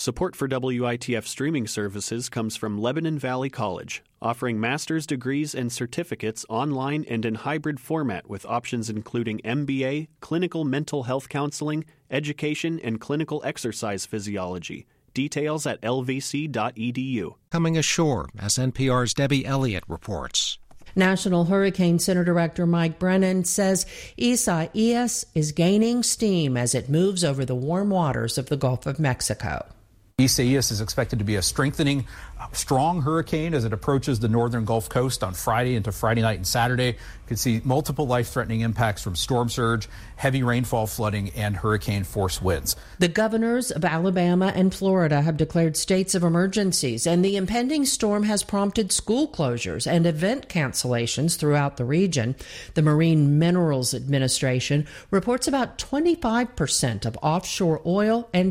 Support for WITF streaming services comes from Lebanon Valley College, offering master's degrees and certificates online and in hybrid format with options including MBA, clinical mental health counseling, education, and clinical exercise physiology. Details at lvc.edu. Coming ashore, as NPR's Debbie Elliott reports. National Hurricane Center Director Mike Brennan says Isaias is gaining steam as it moves over the warm waters of the Gulf of Mexico. Isaias is expected to be a strengthening, strong hurricane as it approaches the northern Gulf Coast on Friday into Friday night and Saturday. You could see multiple life-threatening impacts from storm surge, heavy rainfall, flooding, and hurricane-force winds. The governors of Alabama and Florida have declared states of emergencies, and the impending storm has prompted school closures and event cancellations throughout the region. The Marine Minerals Administration reports about 25% of offshore oil and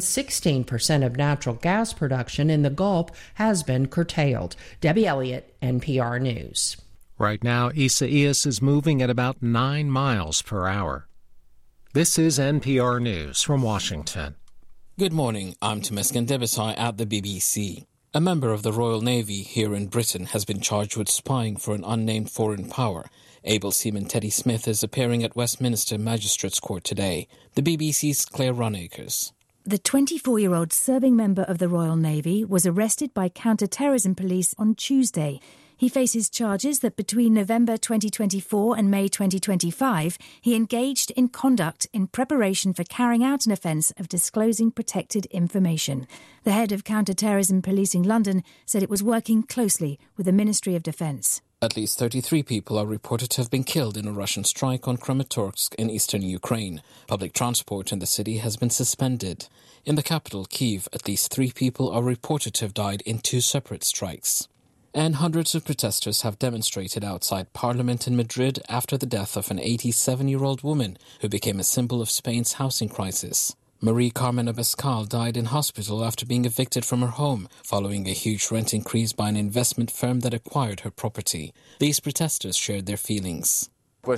16% of natural gas production in the Gulf has been curtailed. Debbie Elliott, NPR News. Right now, Isaias is moving at about 9 miles per hour. This is NPR News from Washington. Good morning. I'm Temesgen Debisai at the BBC. A member of the Royal Navy here in Britain has been charged with spying for an unnamed foreign power. Able Seaman Teddy Smith is appearing at Westminster Magistrates Court today. The BBC's Claire Runacres. The 24-year-old serving member of the Royal Navy was arrested by counter-terrorism police on Tuesday. He faces charges that between November 2024 and May 2025, he engaged in conduct in preparation for carrying out an offence of disclosing protected information. The head of counter-terrorism policing London said it was working closely with the Ministry of Defence. At least 33 people are reported to have been killed in a Russian strike on Kramatorsk in eastern Ukraine. Public transport in the city has been suspended. In the capital, Kyiv, at least 3 people are reported to have died in 2 separate strikes. And hundreds of protesters have demonstrated outside Parliament in Madrid after the death of an 87-year-old woman who became a symbol of Spain's housing crisis. Marie Carmen Abascal died in hospital after being evicted from her home following a huge rent increase by an investment firm that acquired her property. These protesters shared their feelings.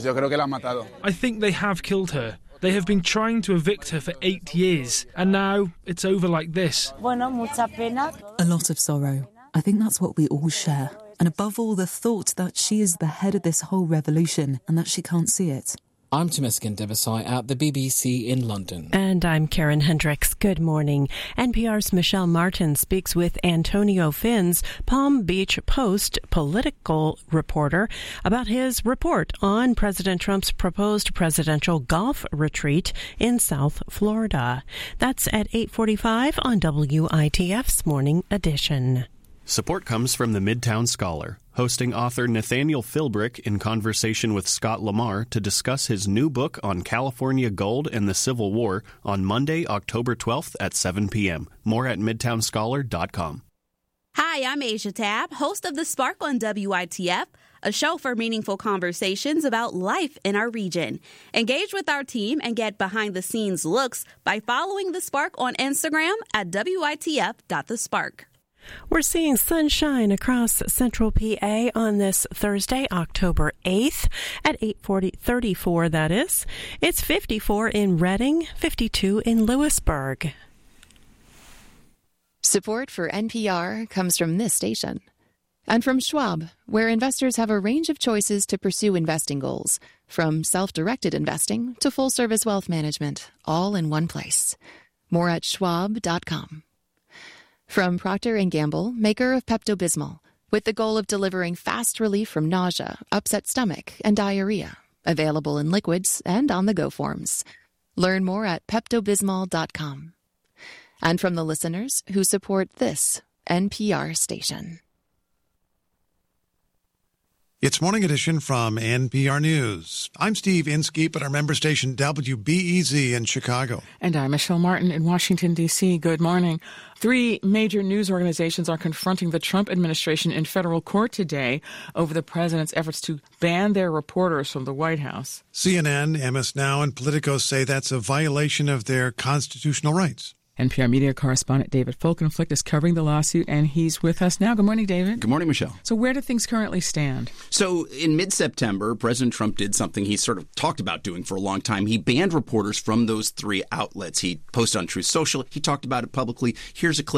I think they have killed her. They have been trying to evict her for 8 years, and now it's over like this. A lot of sorrow. I think that's what we all share. And above all, the thought that she is the head of this whole revolution and that she can't see it. I'm Temesgen Debisai at the BBC in London. And I'm Karen Hendricks. Good morning. NPR's Michelle Martin speaks with Antonio Finns, Palm Beach Post political reporter, about his report on President Trump's proposed presidential golf retreat in South Florida. That's at 8:45 on WITF's Morning Edition. Support comes from the Midtown Scholar, hosting author Nathaniel Philbrick in conversation with Scott Lamar to discuss his new book on California gold and the Civil War on Monday, October 12th at 7 p.m. More at midtownscholar.com. Hi, I'm Asia Tab, host of The Spark on WITF, a show for meaningful conversations about life in our region. Engage with our team and get behind-the-scenes looks by following The Spark on Instagram at WITF.thespark. We're seeing sunshine across central PA on this Thursday, October 8th at 8:34, that is. It's 54 in Redding, 52 in Lewisburg. Support for NPR comes from this station and from Schwab, where investors have a range of choices to pursue investing goals, from self-directed investing to full-service wealth management, all in one place. More at schwab.com. From Procter & Gamble, maker of Pepto-Bismol, with the goal of delivering fast relief from nausea, upset stomach, and diarrhea. Available in liquids and on-the-go forms. Learn more at peptobismol.com. And from the listeners who support this NPR station. It's Morning Edition from NPR News. I'm Steve Inskeep at our member station WBEZ in Chicago. And I'm Michelle Martin in Washington, D.C. Good morning. 3 major news organizations are confronting the Trump administration in federal court today over the president's efforts to ban their reporters from the White House. CNN, MS Now, and Politico say that's a violation of their constitutional rights. NPR media correspondent David Folkenflik is covering the lawsuit, and he's with us now. Good morning, David. Good morning, Michelle. So where do things currently stand? So in mid-September, President Trump did something he sort of talked about doing for a long time. He banned reporters from those 3 outlets. He posted on Truth Social. He talked about it publicly. Here's a clip